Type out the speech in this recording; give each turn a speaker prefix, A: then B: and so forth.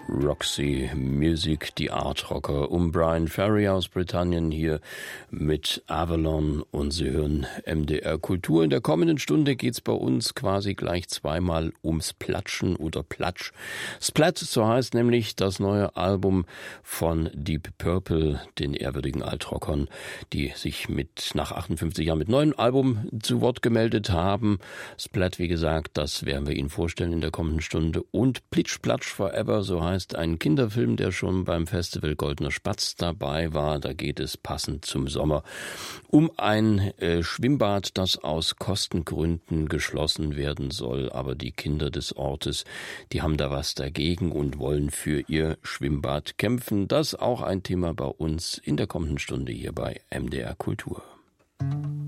A: Roxy Music, die Art Rocker, Brian Ferry aus Britannien hier mit Avalon, und Sie hören MDR Kultur. In der kommenden Stunde geht's bei uns quasi gleich zweimal ums Platschen oder Platsch. Splat, so heißt nämlich das neue Album von Deep Purple, den ehrwürdigen Altrockern, die sich nach 58 Jahren mit neuem Album zu Wort gemeldet haben. Splat, wie gesagt, das werden wir Ihnen vorstellen in der kommenden Stunde. Und Plitsch Platsch Forever, so heißt ein Kinderfilm, der schon beim Festival Goldener Spatz dabei war. Da geht es passend zum Sommer um ein Schwimmbad, das aus Kostengründen geschlossen werden soll. Aber die Kinder des Ortes, die haben da was dagegen und wollen für ihr Schwimmbad kämpfen. Das auch ein Thema bei uns in der kommenden Stunde hier bei MDR Kultur.